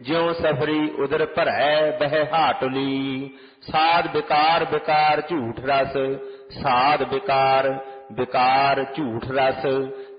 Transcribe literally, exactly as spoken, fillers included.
ज्यों सफरी उदर भरै बह हाटुली। साध विकार विकार झूठ रस, साध विकार विकार झूठ रस।